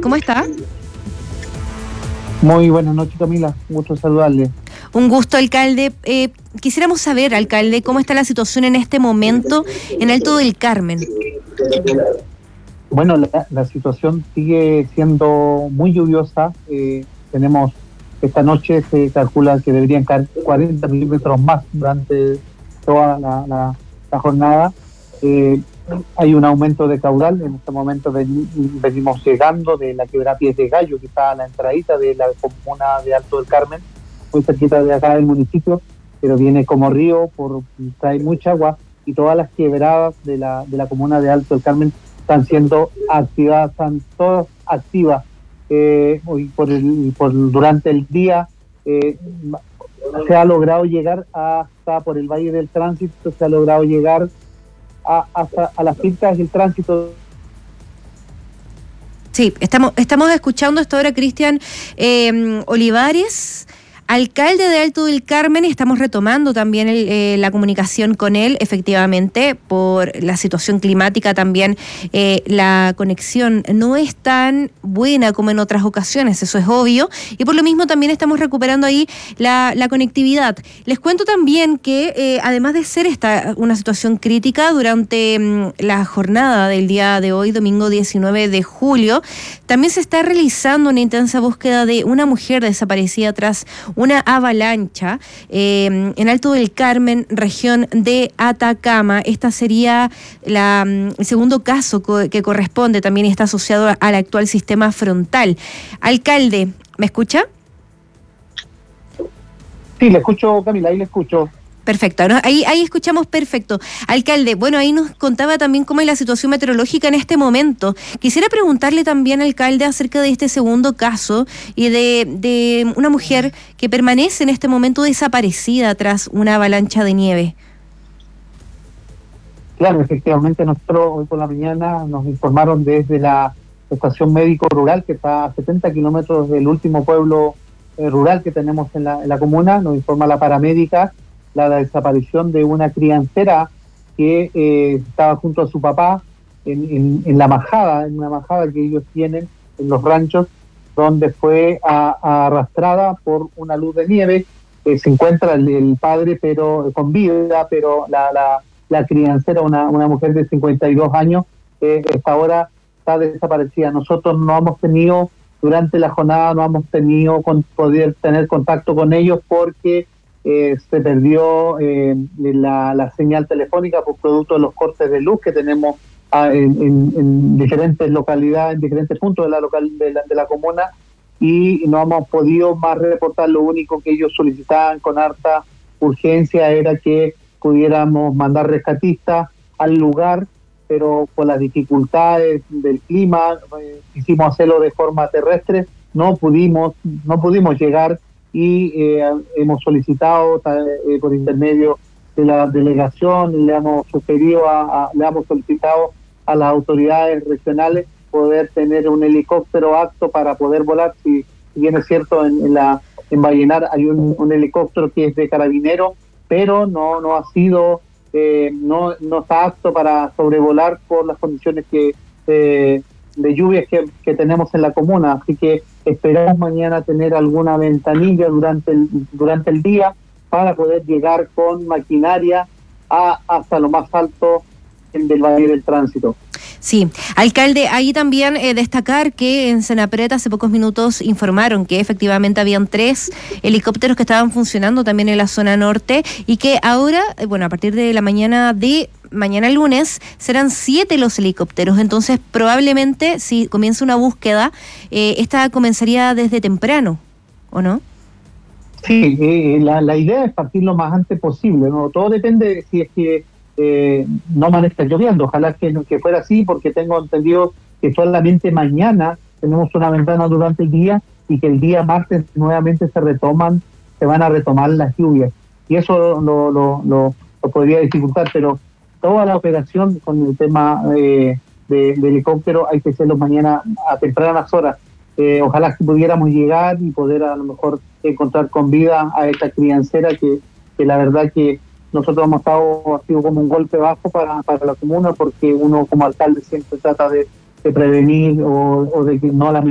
¿Cómo está? Muy buenas noches, Camila. Un gusto saludarle. Un gusto, alcalde. Quisiéramos saber, alcalde, cómo está la situación en este momento en Alto del Carmen. Bueno, la situación sigue siendo muy lluviosa. Tenemos, esta noche se calcula que deberían caer 40 milímetros más durante toda la jornada. Hay un aumento de caudal. En este momento venimos llegando de la quebrada Pies de Gallo, que está a la entradita de la comuna de Alto del Carmen, muy cerquita de acá del municipio, pero viene como río, trae mucha agua, y todas las quebradas de la comuna de Alto del Carmen están siendo activadas, están todas activas. Hoy durante el día se ha logrado llegar hasta por el Valle del Tránsito, se ha logrado llegar hasta a las pistas del tránsito. Sí, estamos escuchando hasta ahora Cristian Olivares, alcalde de Alto del Carmen. Estamos retomando también la comunicación con él, efectivamente, por la situación climática también. La conexión no es tan buena como en otras ocasiones, eso es obvio, y por lo mismo también estamos recuperando ahí la conectividad. Les cuento también que además de ser esta una situación crítica durante la jornada del día de hoy, domingo 19 de julio, también se está realizando una intensa búsqueda de una mujer desaparecida tras una avalancha en Alto del Carmen, región de Atacama. Esta sería el segundo caso que corresponde, también está asociado al actual sistema frontal. Alcalde, ¿me escucha? Sí, le escucho, Camila, ahí le escucho. Perfecto, ¿no? Ahí escuchamos perfecto. Alcalde, bueno, ahí nos contaba también cómo es la situación meteorológica en este momento. Quisiera preguntarle también, alcalde, acerca de este segundo caso y de una mujer que permanece en este momento desaparecida tras una avalancha de nieve. Claro, efectivamente, nosotros hoy por la mañana nos informaron desde la estación médico rural, que está a 70 kilómetros del último pueblo rural que tenemos en la comuna. Nos informa la paramédica la desaparición de una criancera que estaba junto a su papá en una majada que ellos tienen en los ranchos, donde fue arrastrada por una luz de nieve. Se encuentra el padre pero con vida, pero la criancera, una mujer de 52 años, esta hora está desaparecida. Nosotros no hemos tenido, durante la jornada, no hemos tenido poder tener contacto con ellos porque se perdió la señal telefónica por producto de los cortes de luz que tenemos en diferentes localidades, en diferentes puntos de la comuna, y no hemos podido más reportar. Lo único que ellos solicitaban con harta urgencia era que pudiéramos mandar rescatistas al lugar, pero por las dificultades del clima quisimos hacerlo de forma terrestre, no pudimos llegar, y hemos solicitado por intermedio de la delegación, le hemos solicitado a las autoridades regionales poder tener un helicóptero apto para poder volar. Si bien es cierto, en Vallenar hay un helicóptero que es de carabinero, pero no ha sido, no está apto para sobrevolar por las condiciones de lluvias que tenemos en la comuna. Así que esperamos mañana tener alguna ventanilla durante el día para poder llegar con maquinaria hasta lo más alto del Valle del Tránsito. Sí, alcalde, ahí también destacar que en Senapret hace pocos minutos informaron que efectivamente habían 3 helicópteros que estaban funcionando también en la zona norte, y que ahora, a partir de la mañana lunes, serán 7 los helicópteros. Entonces, probablemente, si comienza una búsqueda, esta comenzaría desde temprano, ¿o no? Sí, la idea es partir lo más antes posible, ¿no? Todo depende de si es que no amanezca lloviendo. Ojalá que fuera así, porque tengo entendido que solamente mañana tenemos una ventana durante el día, y que el día martes nuevamente se van a retomar las lluvias, y eso lo podría dificultar. Pero toda la operación con el tema de helicóptero hay que hacerlo mañana a tempranas horas. Ojalá que pudiéramos llegar y poder a lo mejor encontrar con vida a esta criancera que la verdad que nosotros hemos estado, ha sido como un golpe bajo para la comuna, porque uno como alcalde siempre trata de prevenir o de que no